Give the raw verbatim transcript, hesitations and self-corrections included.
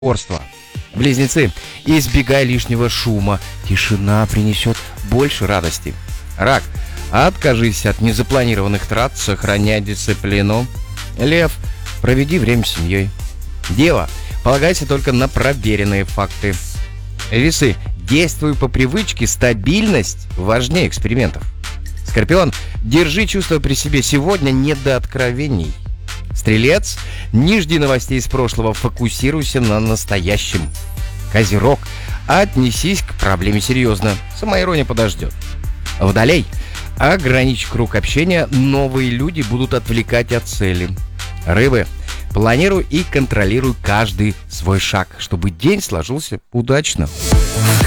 Орство. Близнецы, избегай лишнего шума. Тишина принесет больше радости. Рак, откажись от незапланированных трат, сохраняй дисциплину. Лев, проведи время с семьей. Дева, полагайся только на проверенные факты. Весы, действуй по привычке, стабильность важнее экспериментов. Скорпион, держи чувства при себе, сегодня не до откровений. Стрелец, не жди новостей из прошлого, фокусируйся на настоящем. Козерог, отнесись к проблеме серьезно, самоирония подождет. Водолей, ограничь круг общения, новые люди будут отвлекать от цели. Рыбы, планируй и контролируй каждый свой шаг, чтобы день сложился удачно.